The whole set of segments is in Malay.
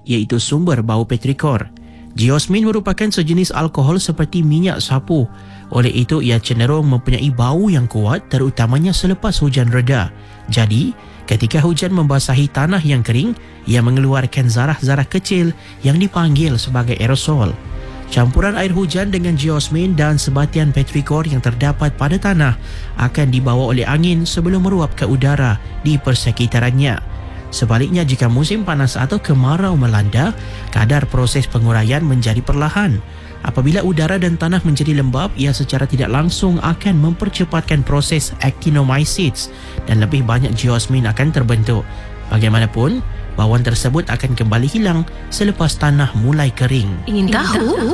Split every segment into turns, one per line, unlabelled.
iaitu sumber bau petrikor. Geosmin merupakan sejenis alkohol seperti minyak sapu. Oleh itu, ia cenderung mempunyai bau yang kuat terutamanya selepas hujan reda. Jadi, ketika hujan membasahi tanah yang kering, ia mengeluarkan zarah-zarah kecil yang dipanggil sebagai aerosol. Campuran air hujan dengan geosmin dan sebatian petrikor yang terdapat pada tanah akan dibawa oleh angin sebelum meruap ke udara di persekitarannya. Sebaliknya, jika musim panas atau kemarau melanda, kadar proses penguraian menjadi perlahan. Apabila udara dan tanah menjadi lembap, ia secara tidak langsung akan mempercepatkan proses actinomycetes dan lebih banyak geosmin akan terbentuk. Bagaimanapun, bauan tersebut akan kembali hilang selepas tanah mulai kering.
Ingin tahu?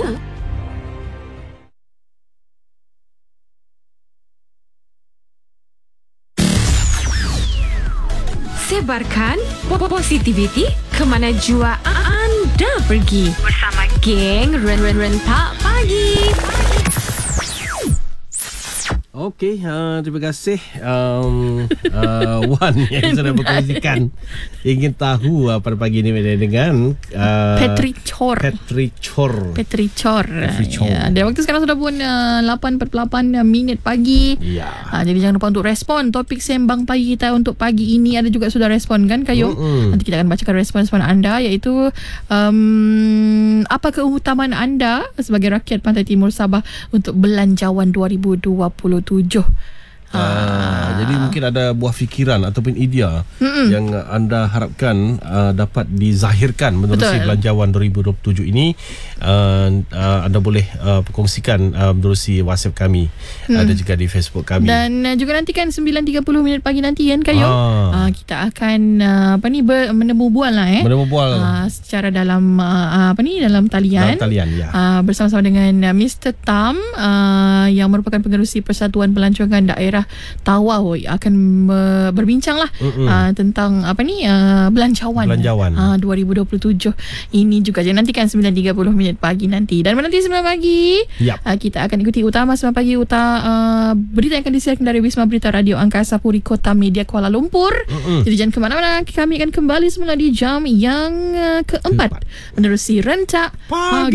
Sebarkan positivity ke mana jua anda pergi bersama geng Rentak Pagi.
Okey, terima kasih Wan yang sudah berkongsikan. Ingin tahu pada pagi ini dengan
Petrichor. Ya, dan waktu sekarang sudah pun 8.48 minit pagi.
Ya.
Jadi jangan lupa untuk respon topik sembang pagi kita untuk pagi ini. Ada juga sudah respon kan Kayum? Nanti kita akan bacakan respon-respon anda, iaitu apa keutamaan anda sebagai rakyat Pantai Timur Sabah untuk belanjawan 2027?
Jadi mungkin ada buah fikiran ataupun idea yang anda harapkan dapat dizahirkan menerusi belanjawan 2027 ini. Anda boleh kongsikan menerusi WhatsApp kami, ada juga di Facebook kami.
Dan juga nantikan 9.30 minit pagi nanti kan Kayum, kita akan menemu bual lah
menemu bual
secara dalam dalam talian,
ya.
Bersama-sama dengan Mr. Tam yang merupakan pengerusi Persatuan Pelancongan Daerah Tawau akan berbincang lah tentang belanjawan 2027 ini juga. Jangan nantikan 9.30 minit pagi nanti. Dan menanti 9 pagi kita akan ikuti utama 9 pagi berita yang akan disiarkan dari Wisma Berita Radio Angkasa Puri Kota Media Kuala Lumpur. Jadi jangan ke mana-mana, kami akan kembali semula di jam yang keempat menerusi Rentak Pagi.